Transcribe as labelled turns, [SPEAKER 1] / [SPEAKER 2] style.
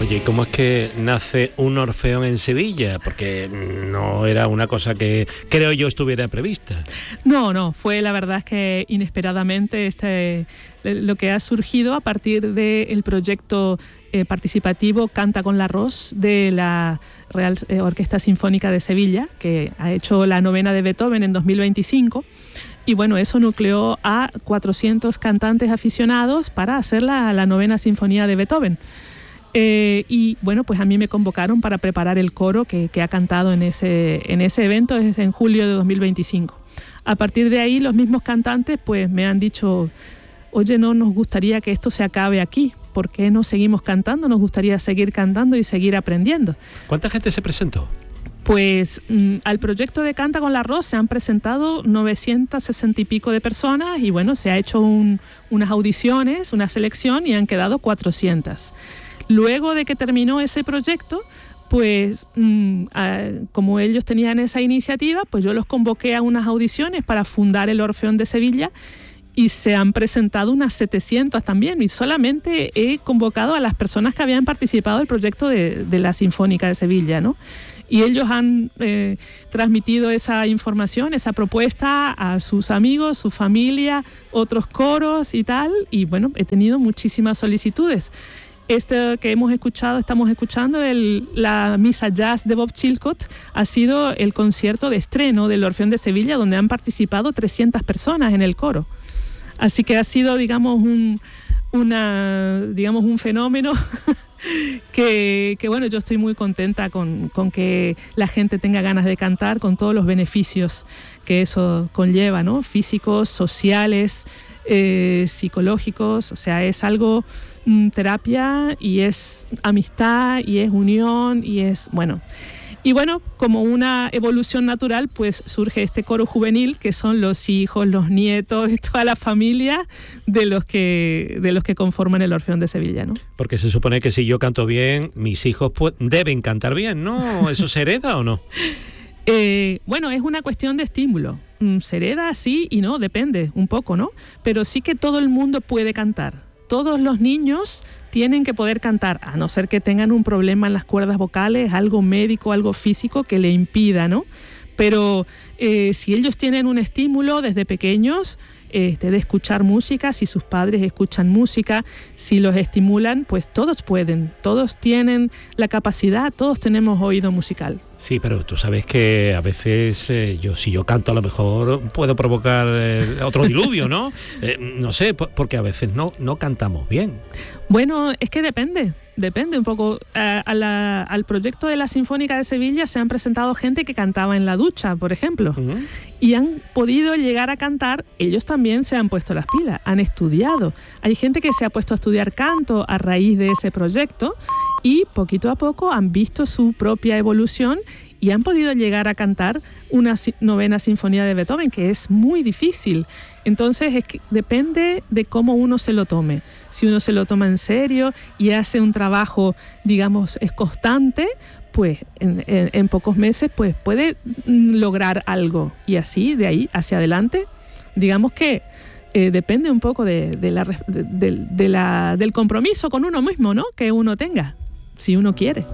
[SPEAKER 1] Oye, ¿y cómo es que nace un Orfeón en Sevilla? Porque no era una cosa que creo yo estuviera prevista.
[SPEAKER 2] No, fue la verdad es que inesperadamente lo que ha surgido a partir del proyecto participativo Canta con la Ros de la Real Orquesta Sinfónica de Sevilla, que ha hecho la novena de Beethoven en 2025. Y bueno, eso nucleó a 400 cantantes aficionados para hacer la novena sinfonía de Beethoven. Y bueno, pues a mí me convocaron para preparar el coro que ha cantado en ese evento, es en julio de 2025. A partir de ahí, los mismos cantantes pues me han dicho: oye, no nos gustaría que esto se acabe aquí, ¿por qué no seguimos cantando? Nos gustaría seguir cantando y seguir aprendiendo.
[SPEAKER 1] ¿Cuánta gente se presentó?
[SPEAKER 2] Pues al proyecto de Canta con la Ros se han presentado 960 y pico de personas y bueno, se ha hecho unas audiciones, una selección y han quedado 400. Luego de que terminó ese proyecto, pues como ellos tenían esa iniciativa, pues yo los convoqué a unas audiciones para fundar el Orfeón de Sevilla y se han presentado unas 700 también, y solamente he convocado a las personas que habían participado del proyecto de la Sinfónica de Sevilla, ¿no? Y ellos han transmitido esa información, esa propuesta a sus amigos, su familia, otros coros y tal, y bueno, he tenido muchísimas solicitudes. Estamos escuchando la misa jazz de Bob Chilcott, ha sido el concierto de estreno del Orfeón de Sevilla, donde han participado 300 personas en el coro. Así que ha sido, digamos, un fenómeno que bueno, yo estoy muy contenta con que la gente tenga ganas de cantar, con todos los beneficios que eso conlleva, ¿no? Físicos, sociales, psicológicos, o sea, es algo terapia y es amistad y es unión y es bueno. Y bueno, como una evolución natural, pues surge este coro juvenil, que son los hijos, los nietos y toda la familia de los que conforman el Orfeón de Sevilla, ¿no?
[SPEAKER 1] Porque se supone que si yo canto bien, mis hijos deben cantar bien, ¿no? ¿Eso se hereda o no?
[SPEAKER 2] Bueno, es una cuestión de estímulo. Se hereda sí y no, depende un poco, ¿no? Pero sí que todo el mundo puede cantar. Todos los niños tienen que poder cantar, a no ser que tengan un problema en las cuerdas vocales, algo médico, algo físico que le impida, ¿no? Pero si ellos tienen un estímulo desde pequeños de escuchar música, si sus padres escuchan música, si los estimulan, pues todos pueden, todos tienen la capacidad, todos tenemos oído musical.
[SPEAKER 1] Sí, pero tú sabes que a veces si yo canto a lo mejor puedo provocar otro diluvio, ¿no? No sé, porque a veces no cantamos bien.
[SPEAKER 2] Bueno, es que depende un poco. Al proyecto de la Sinfónica de Sevilla se han presentado gente que cantaba en la ducha, por ejemplo, y han podido llegar a cantar. Ellos también se han puesto las pilas, han estudiado. Hay gente que se ha puesto a estudiar canto a raíz de ese proyecto y poquito a poco han visto su propia evolución y han podido llegar a cantar una novena sinfonía de Beethoven, que es muy difícil. Entonces es que depende de cómo uno se lo tome. Si uno se lo toma en serio y hace un trabajo, digamos, es constante, pues en pocos meses pues puede lograr algo. Y así, de ahí hacia adelante, digamos que depende un poco del compromiso con uno mismo, ¿no? Que uno tenga, si uno quiere.